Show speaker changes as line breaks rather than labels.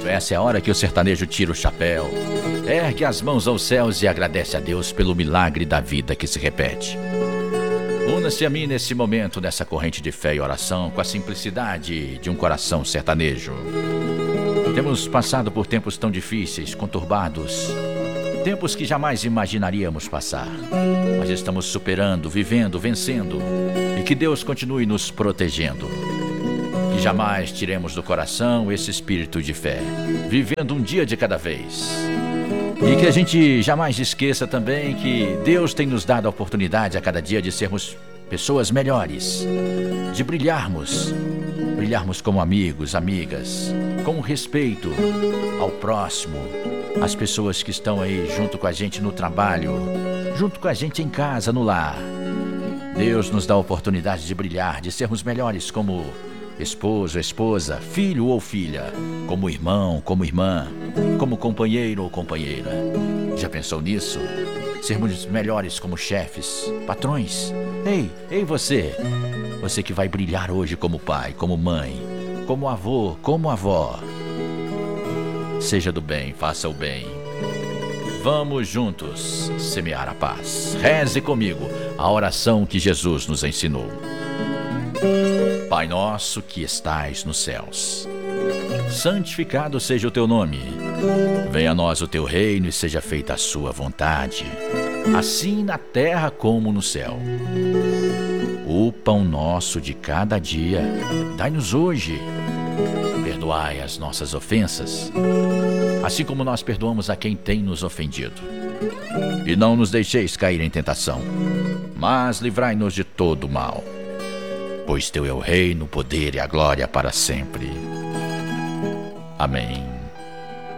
essa é a hora que o sertanejo tira o chapéu, ergue as mãos aos céus e agradece a Deus pelo milagre da vida que se repete. Una-se a mim nesse momento, nessa corrente de fé e oração, com a simplicidade de um coração sertanejo. Temos passado por tempos tão difíceis, conturbados, tempos que jamais imaginaríamos passar, mas estamos superando, vivendo, vencendo, e que Deus continue nos protegendo. Que jamais tiremos do coração esse espírito de fé, vivendo um dia de cada vez. E que a gente jamais esqueça também que Deus tem nos dado a oportunidade a cada dia de sermos pessoas melhores, de brilharmos como amigos, amigas, com respeito ao próximo, às pessoas que estão aí junto com a gente no trabalho, junto com a gente em casa, no lar. Deus nos dá a oportunidade de brilhar, de sermos melhores como esposo, esposa, filho ou filha, como irmão, como irmã, como companheiro ou companheira. Já pensou nisso? Sermos melhores como chefes, patrões. Ei você! Você que vai brilhar hoje como pai, como mãe, como avô, como avó. Seja do bem, faça o bem. Vamos juntos semear a paz. Reze comigo a oração que Jesus nos ensinou. Pai nosso que estais nos céus, santificado seja o teu nome. Venha a nós o teu reino e seja feita a sua vontade, assim na terra como no céu. O pão nosso de cada dia dai-nos hoje. Perdoai as nossas ofensas, assim como nós perdoamos a quem tem nos ofendido. E não nos deixeis cair em tentação, mas livrai-nos de todo o mal. Pois teu é o reino, o poder e a glória para sempre. Amém.